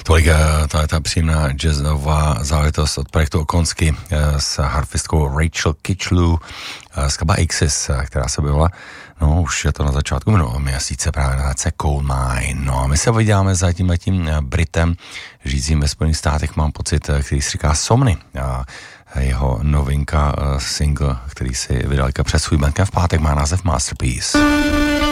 Tolik to je ta příjemná jazzová záležitost od projektu Okonsky s harfistkou Rachel Kitchlew z Kaba Axis, která se objevila, no už je to na začátku minulého měsíce právě na Coal Mine. No a my se vydáme za tímhletím Britem, žijícím ve Spojených státech, mám pocit, který si říká Somny. A jeho novinka, single, který si vydal přes svůj bandcamp v pátek, má název Masterpiece.